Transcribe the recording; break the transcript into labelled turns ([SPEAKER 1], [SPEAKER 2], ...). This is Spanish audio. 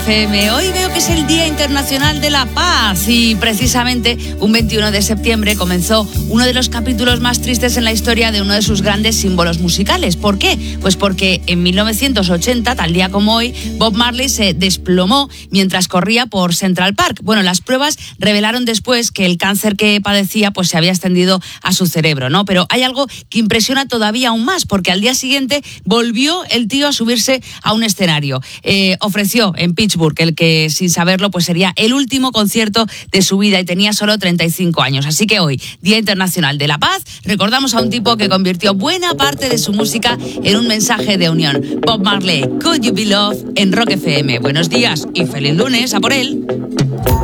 [SPEAKER 1] Hoy veo que es el Día Internacional de la Paz y precisamente un 21 de septiembre comenzó uno de los capítulos más tristes en la historia de uno de sus grandes símbolos musicales. ¿Por qué? Pues porque en 1980, tal día como hoy, Bob Marley se desplomó mientras corría por Central Park. Bueno, las pruebas revelaron después que el cáncer que padecía pues se había extendido a su cerebro, ¿no? Pero hay algo que impresiona todavía aún más, porque al día siguiente volvió el tío a subirse a un escenario. Ofreció en Pittsburgh el que, sin saberlo, pues sería el último concierto de su vida y tenía solo 35 años. Así que hoy, Día Internacional de la Paz, recordamos a un tipo que convirtió buena parte de su música en un mensaje de unión. Bob Marley, Could You Be Loved, en Rock FM. Buenos días y feliz lunes, a por él.